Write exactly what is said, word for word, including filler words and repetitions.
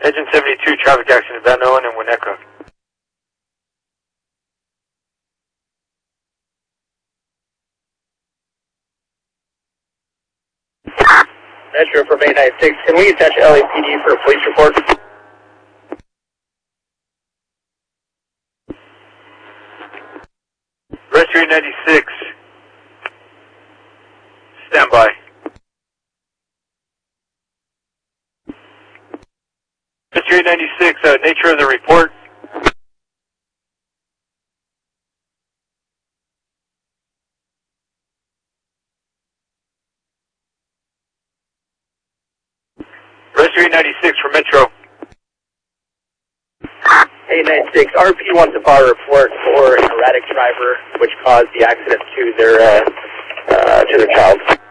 Engine seventy-two, traffic accident, Van Owen and Winnetka. Metro for Bay ninety-six, can we attach L A P D for a police report? Rescue ninety-six, stand by. Rescue ninety-six, uh, nature of the report. Rescue ninety-six for Metro. eight ninety-six, R P wants to file a report for an erratic driver which caused the accident to their, uh, uh, to their child.